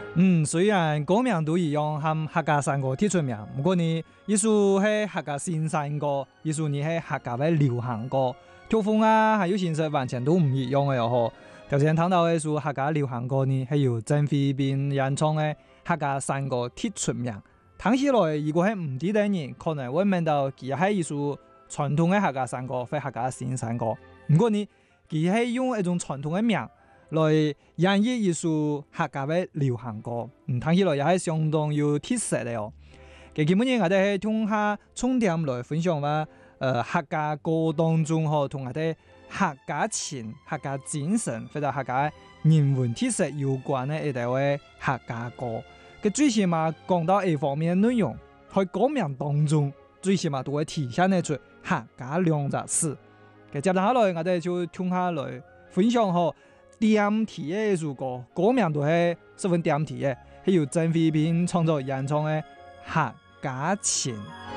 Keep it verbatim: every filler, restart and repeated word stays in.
嗯，雖然歌名都一樣，和客家山歌貼出名，不過呢，呢首係客家新山歌，呢首呢係客家嘅流行歌，曲風啊，還有形式完全都唔一樣嘅喲嗬。頭先聽到嘅首客家流行歌呢，係由鄭慧彬演唱嘅客家山歌貼出名。聽起來如果係唔知的人，可能會問到佢係一首傳統嘅客家山歌，或客家新山歌。不過呢，佢係用一種傳統嘅名來演繹一首客家嘅流行歌，嗯，聽起來也係相當有特色嘅哦。其基本上我哋係通下重點來分享話，呃，客家歌當中嗬，同我哋客家情、客家精神或者客家人文特色有關嘅一啲嘅客家歌。佢最起碼講到呢方面內容，喺歌名當中最起碼都會體現得出客家兩隻字。佢接下來我哋就聽下來分享嗬。點題嘅一首歌，歌名都係十分點題嘅，係由鄭慧彬創作演唱嘅《客家情》。